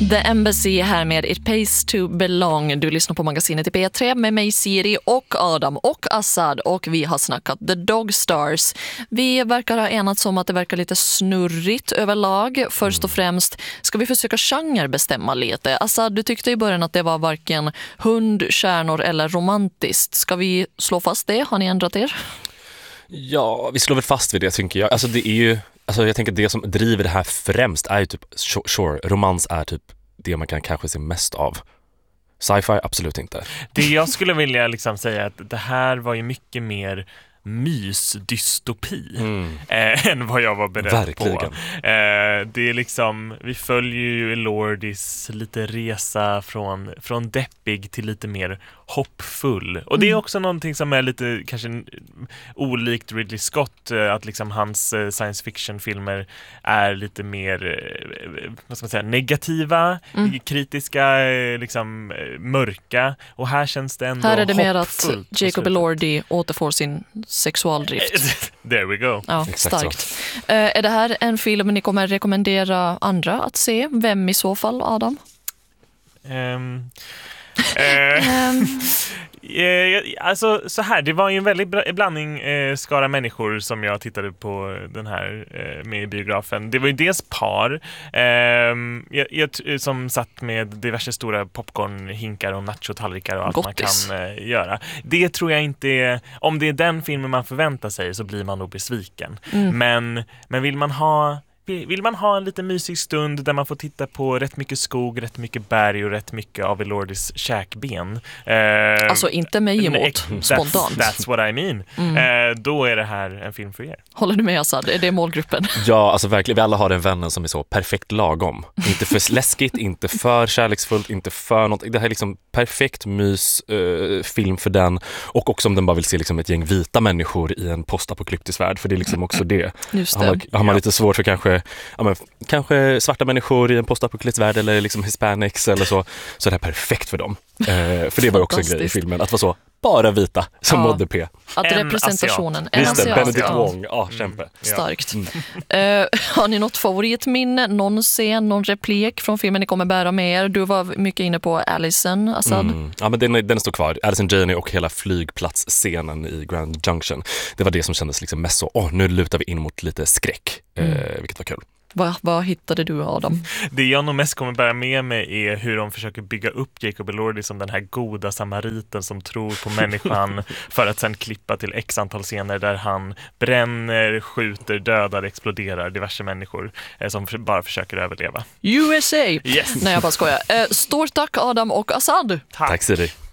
The Embassy här med It Pays to Belong. Du lyssnar på magasinet i P3 med mig Siri och Adam och Assad, och vi har snackat The Dog Stars. Vi verkar ha enats om att det verkar lite snurrigt överlag. Först och främst ska vi försöka genrebestämma lite. Assad, du tyckte i början att det var varken hund, kärnor eller romantiskt. Ska vi slå fast det? Har ni ändrat er? Ja, vi slår väl fast vid det, tycker jag. Alltså det är ju, jag tänker att det som driver det här främst är ju typ, romans är typ det man kan kanske se mest av. Sci-fi, absolut inte. Det jag skulle vilja liksom säga att det här var ju mycket mer mysdystopi än vad jag var beredd Verkligen. på. Det är liksom, vi följer ju Elordis lite resa från deppig till lite mer hoppfull. Och det är också någonting som är lite kanske olikt Ridley Scott, att liksom hans science fiction-filmer är lite mer, vad ska man säga, negativa, kritiska, liksom mörka. Och här känns det ändå hoppfullt. Här är det mer att Jacob Elordi återfår sin sexualdrift. There we go. Ja, starkt. Är det här en film ni kommer rekommendera andra att se? Vem i så fall, Adam? Alltså så här, det var ju en väldigt blandning skara människor som jag tittade på den här med i biografen. Det var ju dels par som satt med diverse stora popcornhinkar och nachotallrikar och allt Gottis. man kan göra. Det tror jag inte är, om det är den filmen man förväntar sig så blir man nog besviken. Men vill man ha en lite mysig stund där man får titta på rätt mycket skog, rätt mycket berg och rätt mycket av Elordis käkben. Alltså inte mig emot, spontant. That's what I mean. Då är det här en film för er. Håller du med, Assad? Är det målgruppen? Ja, alltså verkligen. Vi alla har en vännen som är så perfekt lagom. Inte för läskigt, inte för kärleksfullt, inte för något. Det här är liksom perfekt film för den. Och också om den bara vill se liksom ett gäng vita människor i en postapokalyptisk värld. För det är liksom också det. Just det. Har man lite svårt för kanske svarta människor i en postapokalyptisk värld eller liksom hispanics eller så är det här perfekt för dem. För det var också en grej i filmen, att vara så bara vita som mådde P. Att representationen. Just det, Benedict Wong. Kämpe. Starkt. Har ni något favoritminne, någon scen, någon replik från filmen ni kommer bära med er? Du var mycket inne på Allison, Assad. Ja, men den står kvar. Allison Janney och hela flygplatsscenen i Grand Junction. Det var det som kändes liksom mest så, nu lutar vi in mot lite skräck, vilket var kul. Vad hittade du, Adam? Det jag nog mest kommer bära med mig är hur de försöker bygga upp Jacob Elordi som den här goda samariten som tror på människan för att sen klippa till x antal scener där han bränner, skjuter, dödar, exploderar diverse människor som bara försöker överleva. USA! Yes. Nej, jag bara skojar. Stort tack, Adam och Assad. Tack Siri.